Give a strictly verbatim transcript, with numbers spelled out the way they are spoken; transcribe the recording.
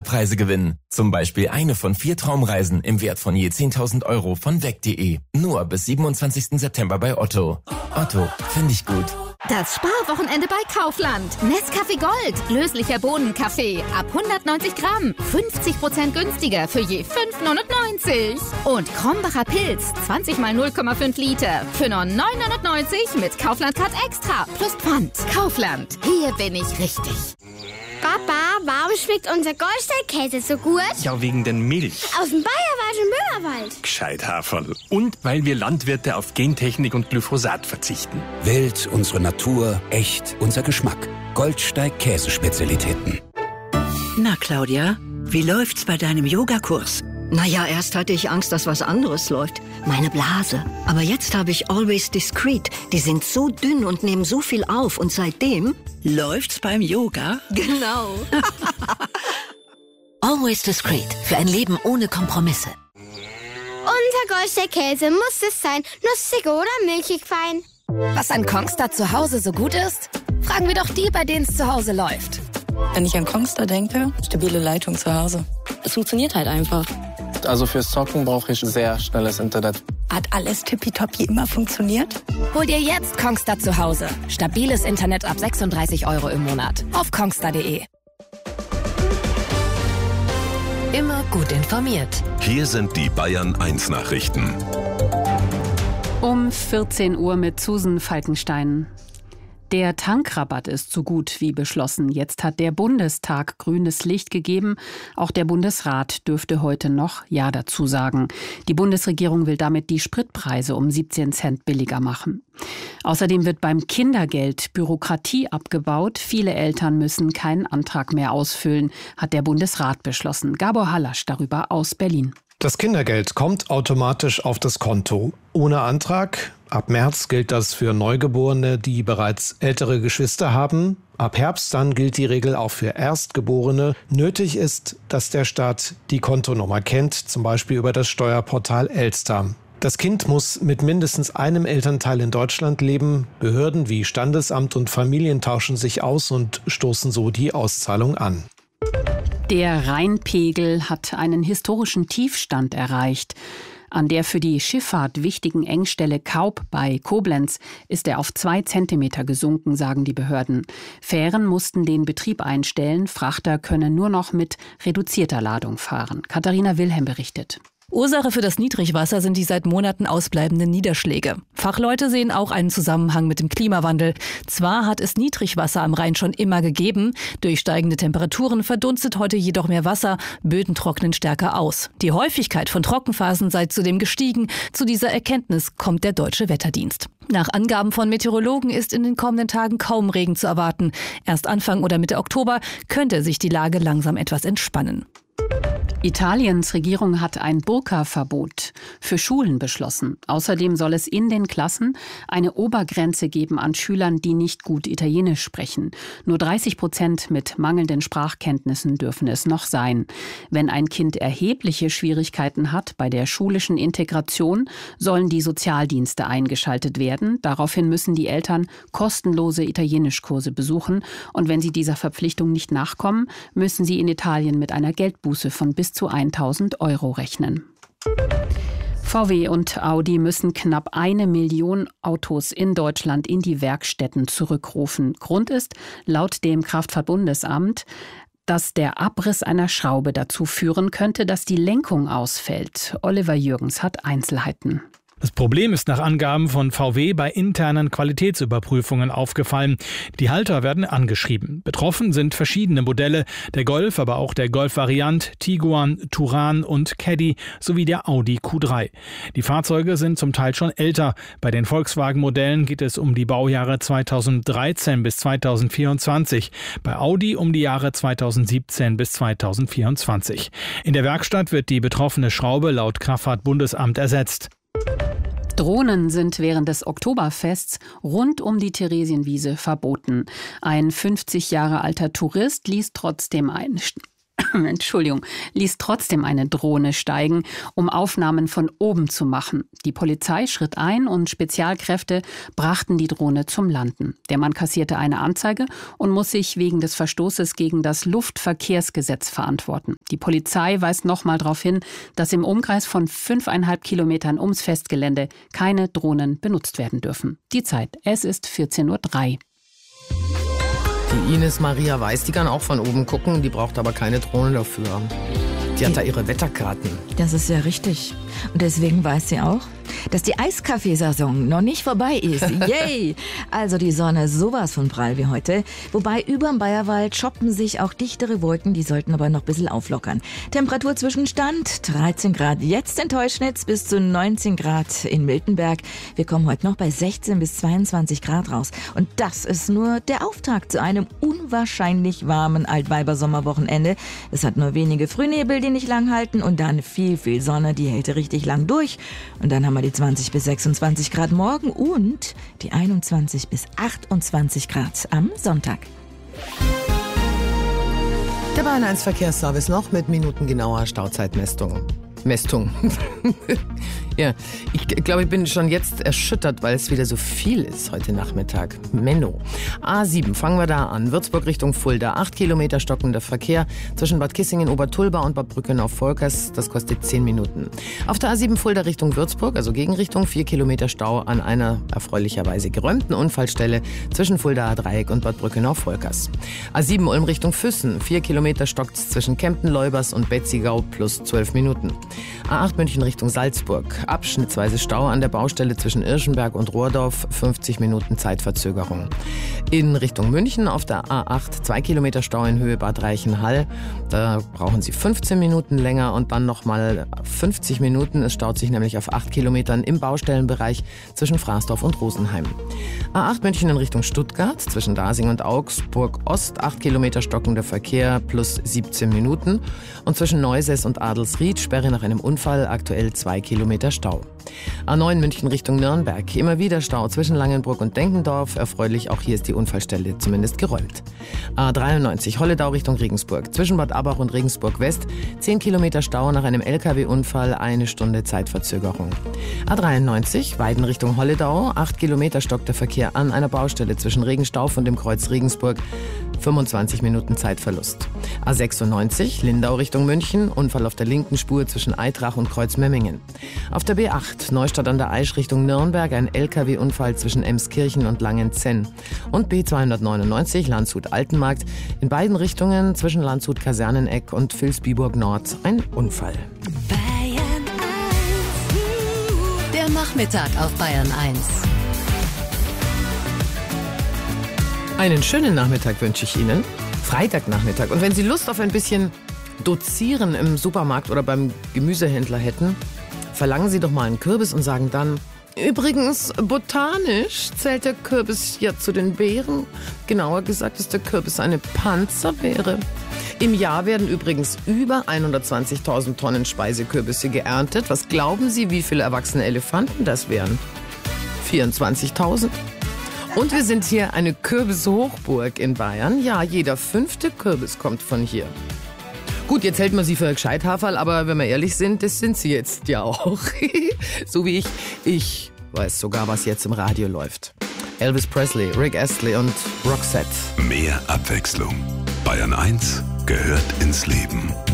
Spritpreise gewinnen. Zum Beispiel eine von vier Traumreisen im Wert von je zehntausend Euro von weg punkt de. Nur bis siebenundzwanzigsten September bei Otto. Otto, finde ich gut. Das Sparwochenende bei Kaufland. Nescafé Gold. Löslicher Bohnenkaffee. Ab hundertneunzig Gramm. fünfzig Prozent günstiger für je fünf neunundneunzig. Und Krombacher Pilz. zwanzig mal null Komma fünf Liter. Für nur neun neunundneunzig mit Kaufland Card Extra. Plus Pfand. Kaufland. Hier bin ich richtig. Papa, warum schmeckt unser Goldstein-Käse so gut? Ja, wegen den Milch. Aus dem Bayerischen Müllerwald. Gescheit, Haferl. Und weil wir Landwirte auf Gentechnik und Glyphosat verzichten. Wählt unsere Natur, echt unser Geschmack. Goldsteig-Käsespezialitäten. Na, Claudia, wie läuft's bei deinem Yogakurs? Naja, erst hatte ich Angst, dass was anderes läuft. Meine Blase. Aber jetzt habe ich Always Discreet. Die sind so dünn und nehmen so viel auf. Und seitdem läuft's beim Yoga. Genau. Always Discreet. Für ein Leben ohne Kompromisse. Unser Goldstein-Käse muss es sein. Nussig oder milchig fein. Was an Kongstar zu Hause so gut ist? Fragen wir doch die, bei denen es zu Hause läuft. Wenn ich an Kongstar denke, stabile Leitung zu Hause. Es funktioniert halt einfach. Also fürs Zocken brauche ich sehr schnelles Internet. Hat alles tippitoppi immer funktioniert? Hol dir jetzt Kongstar zu Hause. Stabiles Internet ab sechsunddreißig Euro im Monat. Auf kongstar punkt de. Immer gut informiert. Hier sind die Bayern eins Nachrichten. Um vierzehn Uhr mit Susan Falkenstein. Der Tankrabatt ist so gut wie beschlossen. Jetzt hat der Bundestag grünes Licht gegeben. Auch der Bundesrat dürfte heute noch Ja dazu sagen. Die Bundesregierung will damit die Spritpreise um siebzehn Cent billiger machen. Außerdem wird beim Kindergeld Bürokratie abgebaut. Viele Eltern müssen keinen Antrag mehr ausfüllen, hat der Bundesrat beschlossen. Gabor Hallasch darüber aus Berlin. Das Kindergeld kommt automatisch auf das Konto. Ohne Antrag. Ab März gilt das für Neugeborene, die bereits ältere Geschwister haben. Ab Herbst dann gilt die Regel auch für Erstgeborene. Nötig ist, dass der Staat die Kontonummer kennt, zum Beispiel über das Steuerportal Elster. Das Kind muss mit mindestens einem Elternteil in Deutschland leben. Behörden wie Standesamt und Familien tauschen sich aus und stoßen so die Auszahlung an. Der Rheinpegel hat einen historischen Tiefstand erreicht. An der für die Schifffahrt wichtigen Engstelle Kaub bei Koblenz ist er auf zwei Zentimeter gesunken, sagen die Behörden. Fähren mussten den Betrieb einstellen. Frachter können nur noch mit reduzierter Ladung fahren. Katharina Wilhelm berichtet. Ursache für das Niedrigwasser sind die seit Monaten ausbleibenden Niederschläge. Fachleute sehen auch einen Zusammenhang mit dem Klimawandel. Zwar hat es Niedrigwasser am Rhein schon immer gegeben, durch steigende Temperaturen verdunstet heute jedoch mehr Wasser, Böden trocknen stärker aus. Die Häufigkeit von Trockenphasen sei zudem gestiegen. Zu dieser Erkenntnis kommt der Deutsche Wetterdienst. Nach Angaben von Meteorologen ist in den kommenden Tagen kaum Regen zu erwarten. Erst Anfang oder Mitte Oktober könnte sich die Lage langsam etwas entspannen. Italiens Regierung hat ein Burka-Verbot für Schulen beschlossen. Außerdem soll es in den Klassen eine Obergrenze geben an Schülern, die nicht gut Italienisch sprechen. Nur dreißig Prozent mit mangelnden Sprachkenntnissen dürfen es noch sein. Wenn ein Kind erhebliche Schwierigkeiten hat bei der schulischen Integration, sollen die Sozialdienste eingeschaltet werden. Daraufhin müssen die Eltern kostenlose Italienischkurse besuchen. Und wenn sie dieser Verpflichtung nicht nachkommen, müssen sie in Italien mit einer Geldbuße von bis zu tausend Euro rechnen. V W und Audi müssen knapp eine Million Autos in Deutschland in die Werkstätten zurückrufen. Grund ist, laut dem Kraftfahrtbundesamt, dass der Abriss einer Schraube dazu führen könnte, dass die Lenkung ausfällt. Oliver Jürgens hat Einzelheiten. Das Problem ist nach Angaben von V W bei internen Qualitätsüberprüfungen aufgefallen. Die Halter werden angeschrieben. Betroffen sind verschiedene Modelle, der Golf, aber auch der Golf-Variant, Tiguan, Touran und Caddy sowie der Audi Q drei. Die Fahrzeuge sind zum Teil schon älter. Bei den Volkswagen-Modellen geht es um die Baujahre zweitausenddreizehn bis zweitausendvierundzwanzig, bei Audi um die Jahre zweitausendsiebzehn bis zweitausendvierundzwanzig. In der Werkstatt wird die betroffene Schraube laut Kraftfahrtbundesamt ersetzt. Drohnen sind während des Oktoberfests rund um die Theresienwiese verboten. Ein fünfzig Jahre alter Tourist ließ trotzdem ein. Entschuldigung, ließ trotzdem eine Drohne steigen, um Aufnahmen von oben zu machen. Die Polizei schritt ein und Spezialkräfte brachten die Drohne zum Landen. Der Mann kassierte eine Anzeige und muss sich wegen des Verstoßes gegen das Luftverkehrsgesetz verantworten. Die Polizei weist nochmal darauf hin, dass im Umkreis von fünfeinhalb Kilometern ums Festgelände keine Drohnen benutzt werden dürfen. Die Zeit, es ist vierzehn Uhr drei. Die Ines Maria Weiß, die kann auch von oben gucken, die braucht aber keine Drohne dafür. Die hat da ihre Wetterkarten. Das ist ja richtig. Und deswegen weiß sie auch, dass die Eiskaffeesaison noch nicht vorbei ist. Yay! Also die Sonne ist sowas von prall wie heute. Wobei überm Bayerwald shoppen sich auch dichtere Wolken, die sollten aber noch ein bisschen auflockern. Temperaturzwischenstand dreizehn Grad jetzt in Teuschnitz bis zu neunzehn Grad in Miltenberg. Wir kommen heute noch bei sechzehn bis zweiundzwanzig Grad raus. Und das ist nur der Auftakt zu einem unwahrscheinlich warmen Altweibersommerwochenende. Es hat nur wenige Frühnebel, die nicht lang halten und dann viel, viel Sonne, die hält richtig lang durch. Und dann haben wir die zwanzig bis sechsundzwanzig Grad morgen und die einundzwanzig bis achtundzwanzig Grad am Sonntag. Der Bayern eins Verkehrsservice noch mit minutengenauer Stauzeitmessung. Mästung. Ja, ich glaube, ich bin schon jetzt erschüttert, weil es wieder so viel ist heute Nachmittag. Menno. A sieben, fangen wir da an. Würzburg Richtung Fulda. Acht Kilometer stockender Verkehr zwischen Bad Kissingen, Obertulba und Bad Brückenau-Volkers. Das kostet zehn Minuten. Auf der A sieben Fulda Richtung Würzburg, also Gegenrichtung, vier Kilometer Stau an einer erfreulicherweise geräumten Unfallstelle zwischen Fuldaer Dreieck und Bad Brückenau-Volkers. A sieben Ulm Richtung Füssen. vier Kilometer stockt's zwischen Kempten-Leubers und Betzigau plus zwölf Minuten. A acht München Richtung Salzburg. Abschnittsweise Stau an der Baustelle zwischen Irschenberg und Rohrdorf, fünfzig Minuten Zeitverzögerung. In Richtung München auf der A acht, zwei Kilometer Stau in Höhe Bad Reichenhall. Da brauchen Sie fünfzehn Minuten länger und dann nochmal fünfzig Minuten. Es staut sich nämlich auf acht Kilometern im Baustellenbereich zwischen Fraßdorf und Rosenheim. A acht München in Richtung Stuttgart, zwischen Dasing und Augsburg Ost, acht Kilometer stockender Verkehr plus siebzehn Minuten. Und zwischen Neusäß und Adelsried, Sperre nach einem Unfall, aktuell zwei Kilometer Stau. A neun München Richtung Nürnberg, immer wieder Stau zwischen Langenbrück und Denkendorf. Erfreulich, auch hier ist die Unfallstelle zumindest geräumt. A dreiundneunzig Holledau Richtung Regensburg, zwischen Bad Abbach und Regensburg West, zehn Kilometer Stau nach einem L K W-Unfall, eine Stunde Zeitverzögerung. A dreiundneunzig Weiden Richtung Holledau, acht Kilometer stockt der Verkehr an einer Baustelle zwischen Regenstauf und dem Kreuz Regensburg, fünfundzwanzig Minuten Zeitverlust. A sechsundneunzig Lindau Richtung München, Unfall auf der linken Spur zwischen Eitrach und Kreuz Memmingen. Auf der B acht Neustadt an der Aisch Richtung Nürnberg, ein L K W-Unfall zwischen Emskirchen und Langenzenn. Und B zweihundertneunundneunzig Landshut-Altenmarkt, in beiden Richtungen zwischen Landshut-Kaserneneck und Vilsbiburg Nord ein Unfall. Bayern eins. Der Nachmittag auf Bayern eins. Einen schönen Nachmittag wünsche ich Ihnen. Freitagnachmittag. Und wenn Sie Lust auf ein bisschen Dozieren im Supermarkt oder beim Gemüsehändler hätten, verlangen Sie doch mal einen Kürbis und sagen dann: Übrigens, botanisch zählt der Kürbis ja zu den Beeren. Genauer gesagt ist der Kürbis eine Panzerbeere. Im Jahr werden übrigens über hundertzwanzigtausend Tonnen Speisekürbisse geerntet. Was glauben Sie, wie viele erwachsene Elefanten das wären? vierundzwanzigtausend. Und wir sind hier eine Kürbishochburg in Bayern. Ja, jeder fünfte Kürbis kommt von hier. Gut, jetzt hält man sie für Gescheithaferl, aber wenn wir ehrlich sind, das sind sie jetzt ja auch. So wie ich. Ich weiß sogar, was jetzt im Radio läuft. Elvis Presley, Rick Astley und Roxette. Mehr Abwechslung. Bayern eins gehört ins Leben.